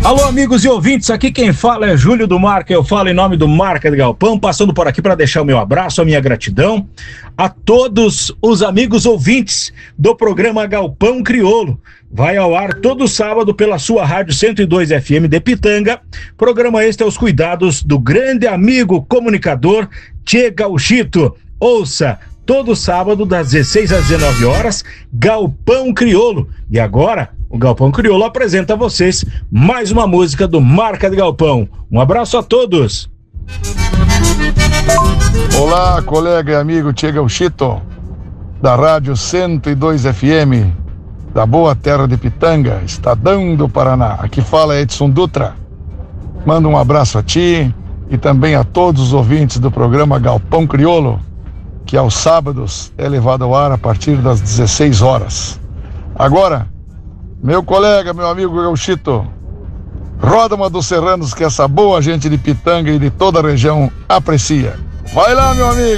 Alô, amigos e ouvintes, aqui quem fala é Júlio do Marca, eu falo em nome do Marca de Galpão, passando por aqui para deixar o meu abraço, a minha gratidão a todos os amigos ouvintes do programa Galpão Crioulo. Vai ao ar todo sábado pela sua rádio 102 FM de Pitanga, programa este aos cuidados do grande amigo comunicador Tchê Gauchito. Ouça todo sábado das 16 às 19 horas, Galpão Crioulo. E agora, o Galpão Crioulo apresenta a vocês mais uma música do Marca de Galpão. Um abraço a todos. Olá, colega e amigo Tchê Gauchito, da rádio 102 FM, da boa terra de Pitanga, Estadão do Paraná. Aqui fala Edson Dutra. Manda um abraço a ti e também a todos os ouvintes do programa Galpão Crioulo, que aos sábados é levado ao ar a partir das 16 horas. Agora, meu colega, meu amigo Gauchito, roda uma dos serranos que essa boa gente de Pitanga e de toda a região aprecia. Vai lá, meu amigo!